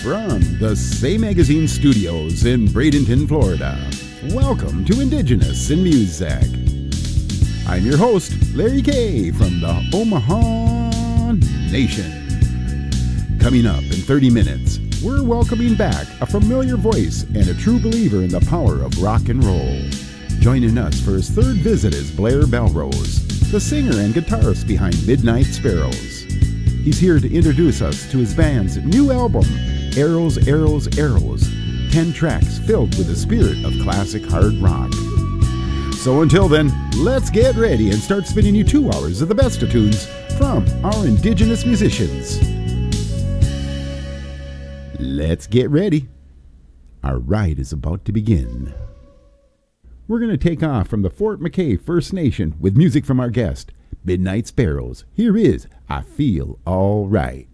From the Say Magazine studios in Bradenton, Florida, welcome to Indigenous in Music. I'm your host, Larry K. from the Omaha Nation. Coming up in 30 minutes, we're welcoming back a familiar voice and a true believer in the power of rock and roll. Joining us for his third visit is Blair Belrose, the singer and guitarist behind Midnight Sparrows. He's here to introduce us to his band's new album, Arrows, Arrows, Arrows, 10 tracks filled with the spirit of classic hard rock. So until then, let's get ready and start spinning you 2 hours of the best of tunes from our Indigenous musicians. Let's get ready. Our ride is about to begin. We're going to take off from the Fort McKay First Nation with music from our guest, Midnight Sparrows. Here is I Feel All Right.